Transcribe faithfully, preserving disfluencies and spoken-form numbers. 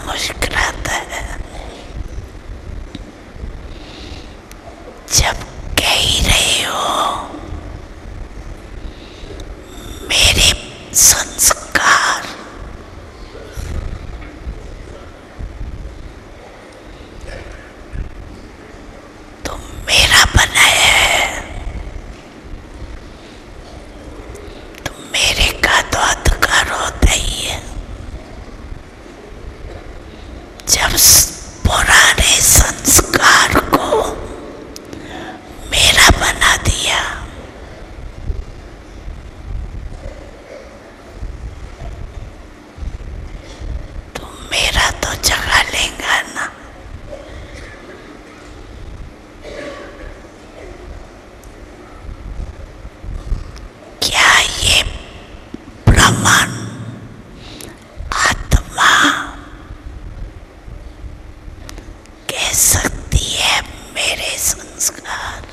मुस्कुराता है जब कह रहे हो मेरे संस्कार तुम मेरा बनाया है, तुम मेरे का तो अधिकार होता ही है। जब पुराने संस्कार को मेरा बना दिया तो मेरा तो जगह लेगा ना। क्या ये ब्रह्मांड आत्मा कह सकती है मेरे संस्कार